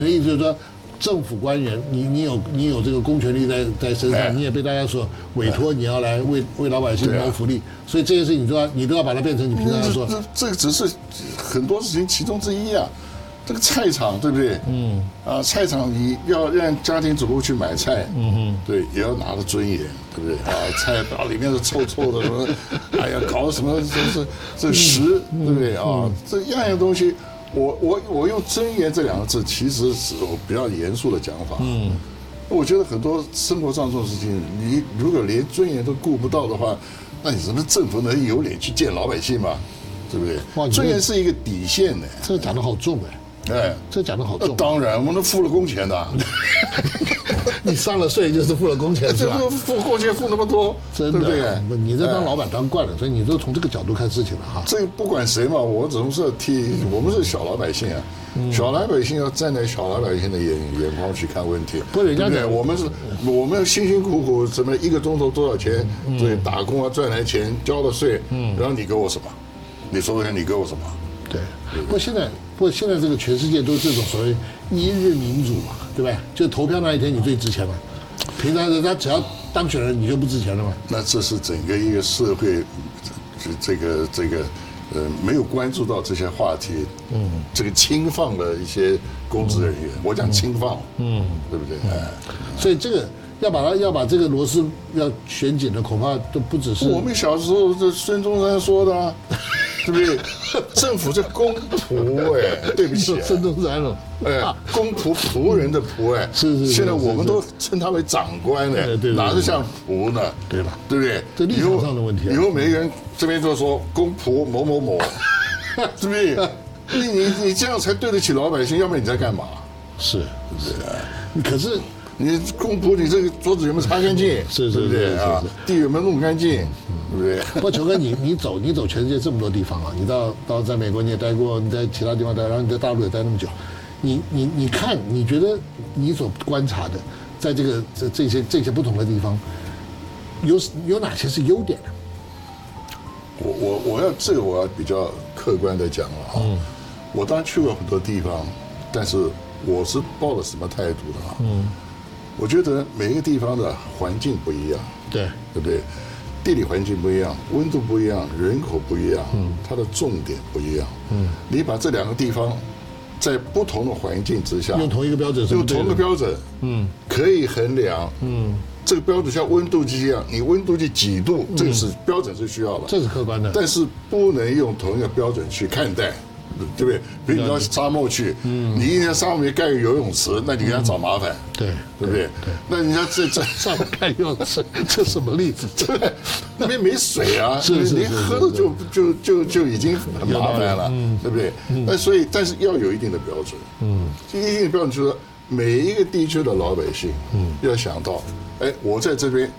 的意思就是说，政府官员，你有这个公权力在身上，你也被大家所委托，你要来为老百姓谋福利，所以这些事情你都要把它变成你平常要做。 这个只是很多事情其中之一啊。这个菜场对不对？菜场你要让家庭主妇去买菜，对，也要拿着尊严，对不对？菜包里面是臭臭的什么，哎呀，搞什么这食，对不对啊？这样样东西。我用尊严这两个字，其实是我比较严肃的讲法。我觉得很多生活上这种事情，你如果连尊严都顾不到的话，那你什么政府能有脸去见老百姓吗？对不对？尊严是一个底线呢。 这讲得好重哎，这讲得好重。 当然，我们都付了工钱的。 你上了税就是付了工钱是吧？ 付工钱付那么多， 真的，对不对？你这当老板当惯了，所以你都从这个角度看事情了哈。 这不管谁嘛，我总是我们是小老百姓啊，小老百姓要站在小老百姓的眼光去看问题。 不，人家讲我们辛辛苦苦什么1个钟头多少钱？对，打工啊赚来钱交了税，然后你给我什么？你说说看，你给我什么？ 对，不过现在这个全世界都是这种所谓一日民主嘛，对不对？就投票那一天你最值钱嘛，平常人他只要当选了你就不值钱了嘛。 那这是整个一个社会，这个没有关注到这些话题，这个轻放的一些公职人员，我讲轻放，对不对？ 所以这个要把这个螺丝要旋紧的，恐怕都不只是我们小时候这孙中山说的啊。对不对？政府是公仆哎，对不起， 孙中山了， 公仆仆人的仆哎， 是。 现在我们都称他为长官哎，哪是像仆呢？ 对吧？ 对不对？ 这立场上的问题。 以后每个人这边就说公仆某某某，对不对？你这样才对得起老百姓，要不然你在干嘛？ 是，可是。 你公仆，你这个桌子有没有擦干净？ 是， 对不对啊？地有没有弄干净？对不对？ 不过球哥，你走全世界这么多地方啊，你到在美国你也待过，你在其他地方待，然后你在大陆也待那么久，你看，你觉得你所观察的，在这些不同的地方，有哪些是优点呢？ 我要比较客观的讲了哈。我当然去过很多地方，但是我是抱了什么态度的啊？我觉得每一个地方的环境不一样，对不对？地理环境不一样，温度不一样，人口不一样，它的重点不一样。你把这两个地方在不同的环境之下， 用同一个标准， 可以衡量，这个标准像温度计一样，你温度计几度，这个是标准是需要的， 这是客观的， 但是不能用同一个标准去看待。对不对？比如你到沙漠去，你一天沙漠里盖个游泳池，那你给他找麻烦， 对不对？那人家这上面盖游泳池，这什么例子？ 对，那边没水啊，连喝的就已经很麻烦了，对不对？那所以，但是要有一定的标准，一定的标准就是说，每一个地区的老百姓，要想到，哎，我在这边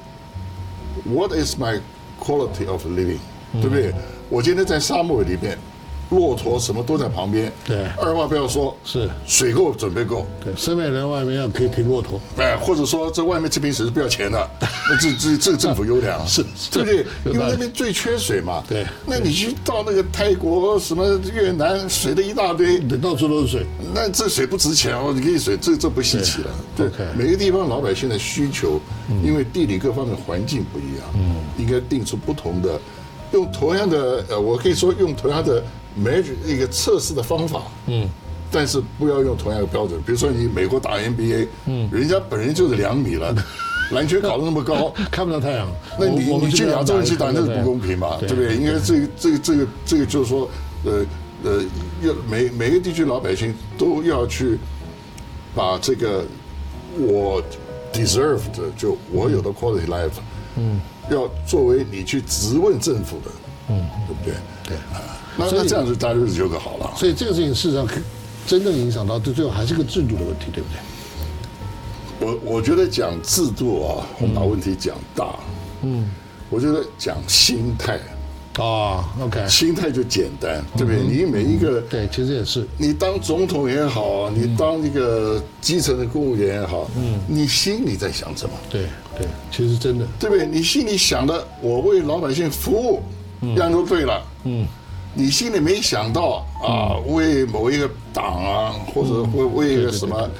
，What is my quality of living？对不对？我今天在沙漠里面。骆驼什么都在旁边， 对， 二话不要说， 是水够准备够， 对，身边人外面要可以停骆驼， 哎，或者说这外面这瓶水是不要钱的，那这个政府优良， 是， 对不对？因为那边最缺水嘛， 对， 那你去到那个泰国什么越南，水的一大堆， 到处都是水， 那这水不值钱哦，你给你水，这不稀奇了，对，每个地方老百姓的需求，因为地理各方面环境不一样，应该定出不同的，用同样的我可以说用同样的。一个测试的方法，但是不要用同样的标准。比如说你美国打 NBA，人家本人就是2米了，篮球搞得那么高， 看不到太阳， 那你去亚洲人去打那是不公平嘛，对不对？应该这个就是说，要每个地区老百姓都要去把这个我 deserve 的，就我有的 quality life，要作为你去质问政府的，对不对？ 对。 那这样子大家日子就可好了。 所以这个事情事实上真正影响到最后还是个制度的问题，对不对？ 我觉得讲制度啊，我们把问题讲大。我觉得讲心态。 OK， 心态就简单，对不对？你每一个对，其实也是。 你当总统也好，你当一个基层的公务员也好，你心里在想什么？ 对，其实真的， 对不对？你心里想的，我为老百姓服务，样都对了。你心里没想到啊，为某一个党啊，或者为一个什么